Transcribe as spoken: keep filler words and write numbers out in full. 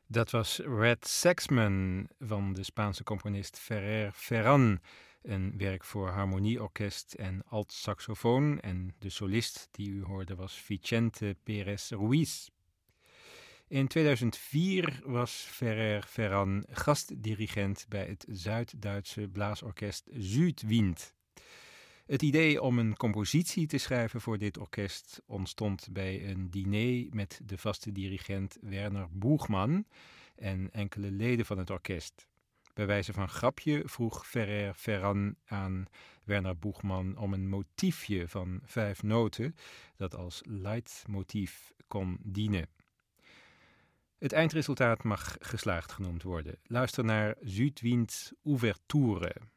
Dat was Red Saxman van de Spaanse componist Ferrer Ferran. Een werk voor harmonieorkest en alt-saxofoon. En de solist die u hoorde was Vicente Pérez Ruiz. In tweeduizend vier was Ferrer Ferran gastdirigent bij het Zuid-Duitse blaasorkest Südwind. Het idee om een compositie te schrijven voor dit orkest ontstond bij een diner met de vaste dirigent Werner Buchmann en enkele leden van het orkest. Bij wijze van grapje vroeg Ferrer Ferran aan Werner Buchmann om een motiefje van vijf noten dat als leidmotief kon dienen. Het eindresultaat mag geslaagd genoemd worden. Luister naar Südwind Ouverture.